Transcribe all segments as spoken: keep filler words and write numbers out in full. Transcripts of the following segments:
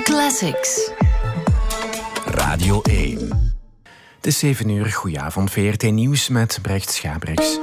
Classics. Radio één. Het is zeven uur, goedenavond, V R T Nieuws met Brecht Schabrechts.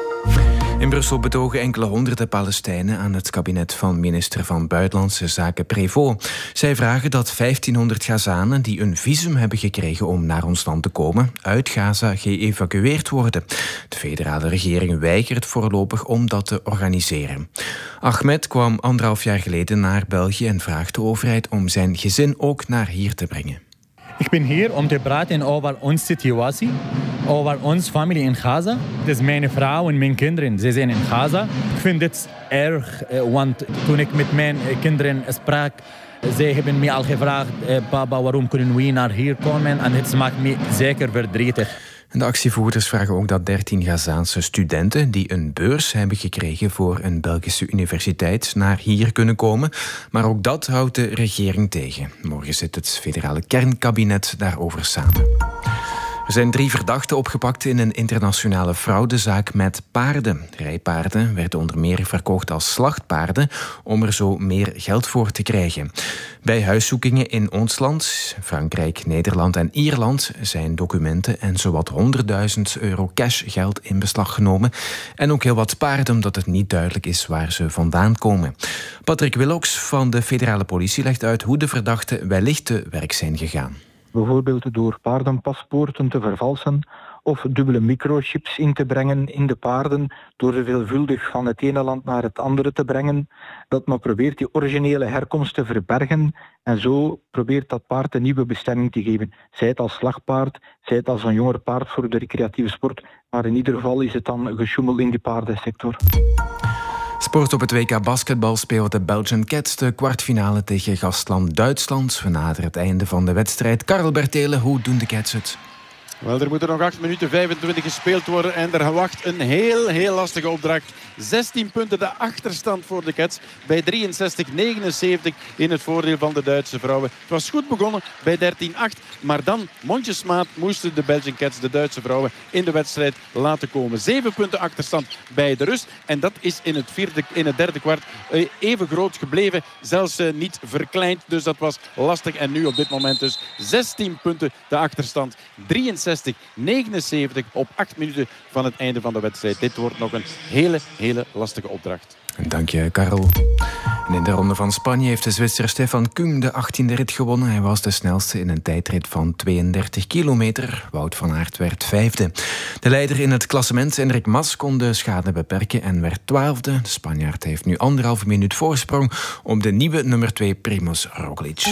In Brussel betogen enkele honderden Palestijnen aan het kabinet van minister van Buitenlandse Zaken Prévost. Zij vragen dat vijftienhonderd Gazanen die een visum hebben gekregen om naar ons land te komen, uit Gaza geëvacueerd worden. De federale regering weigert voorlopig om dat te organiseren. Ahmed kwam anderhalf jaar geleden naar België en vraagt de overheid om zijn gezin ook naar hier te brengen. Ik ben hier om te praten over onze situatie, over onze familie in Gaza. Het is mijn vrouw en mijn kinderen, ze zijn in Gaza. Ik vind dit erg, want toen ik met mijn kinderen sprak, zij hebben mij al gevraagd, papa, waarom kunnen we naar hier komen? En het maakt me zeker verdrietig. De actievoerders vragen ook dat dertien Gazaanse studenten die een beurs hebben gekregen voor een Belgische universiteit naar hier kunnen komen. Maar ook dat houdt de regering tegen. Morgen zit het federale kernkabinet daarover samen. Er zijn drie verdachten opgepakt in een internationale fraudezaak met paarden. Rijpaarden werden onder meer verkocht als slachtpaarden om er zo meer geld voor te krijgen. Bij huiszoekingen in ons land, Frankrijk, Nederland en Ierland zijn documenten en zowat honderdduizend euro cashgeld in beslag genomen. En ook heel wat paarden, omdat het niet duidelijk is waar ze vandaan komen. Patrick Willocks van de federale politie legt uit hoe de verdachten wellicht te werk zijn gegaan. Bijvoorbeeld door paardenpaspoorten te vervalsen of dubbele microchips in te brengen in de paarden, door ze veelvuldig van het ene land naar het andere te brengen. Dat men probeert die originele herkomst te verbergen en zo probeert dat paard een nieuwe bestemming te geven. Zij het als slagpaard, zij het als een jonger paard voor de recreatieve sport, maar in ieder geval is het dan gesjoemeld in die paardensector. Sport op het W K basketbal speelt de Belgian Cats de kwartfinale tegen gastland Duitsland. We naderen het einde van de wedstrijd. Karel Bertelen, hoe doen de Cats het? Wel, er moeten nog acht minuten vijfentwintig gespeeld worden en er wacht een heel, heel lastige opdracht. zestien punten de achterstand voor de Cats bij drieënzestig negenenzeventig in het voordeel van de Duitse vrouwen. Het was goed begonnen bij dertien acht, maar dan mondjesmaat moesten de Belgian Cats de Duitse vrouwen in de wedstrijd laten komen. Zeven punten achterstand bij de rust en dat is in het, vierde, in het derde kwart even groot gebleven, zelfs niet verkleind. Dus dat was lastig en nu op dit moment dus zestien punten de achterstand. drieënzestig negenenzeventig op acht minuten van het einde van de wedstrijd. Dit wordt nog een hele, hele lastige opdracht. Dank je, Karel. En in de ronde van Spanje heeft de Zwitser Stefan Kung de achttiende rit gewonnen. Hij was de snelste in een tijdrit van tweeëndertig kilometer. Wout van Aert werd vijfde. De leider in het klassement, Enric Mas, kon de schade beperken en werd twaalfde. De Spanjaard heeft nu anderhalve minuut voorsprong op de nieuwe nummer twee Primož Roglič.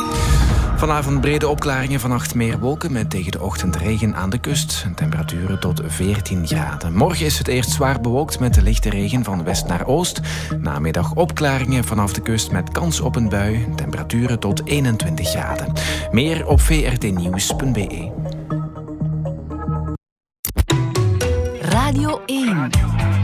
Vanavond brede opklaringen, vannacht meer wolken met tegen de ochtend regen aan de kust. Temperaturen tot veertien graden. Morgen is het eerst zwaar bewolkt met de lichte regen van west naar oost. Namiddag opklaringen vanaf de kust met kans op een bui. Temperaturen tot eenentwintig graden. Meer op v r t nieuws punt b e. Radio één.